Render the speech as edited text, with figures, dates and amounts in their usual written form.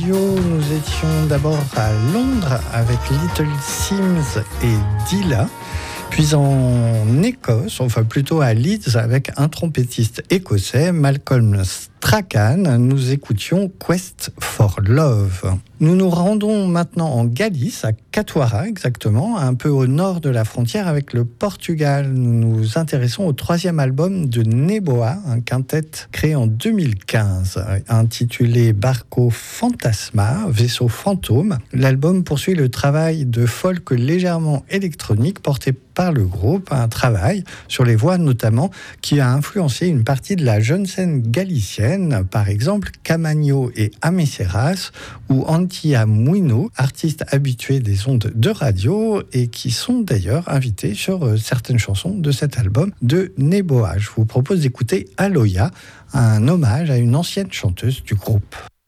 radio. Nous étions d'abord à Londres avec Little Sims et Dilla. Puis en Écosse, enfin plutôt à Leeds, avec un trompettiste écossais, Malcolm Strachan, nous écoutions Quest for Love. Nous nous rendons maintenant en Galice, à Catoira exactement, un peu au nord de la frontière avec le Portugal. Nous nous intéressons au 3e album de Neboa, un quintet créé en 2015, intitulé Barco Fantasma, vaisseau fantôme. L'album poursuit le travail de folk légèrement électronique porté par le groupe, un travail sur les voix notamment qui a influencé une partie de la jeune scène galicienne, par exemple Camagno et Ameceras ou Antia Muino, artistes habitués des ondes de radio et qui sont d'ailleurs invités sur certaines chansons de cet album de Neboa. Je vous propose d'écouter Aloya, un hommage à une ancienne chanteuse du groupe.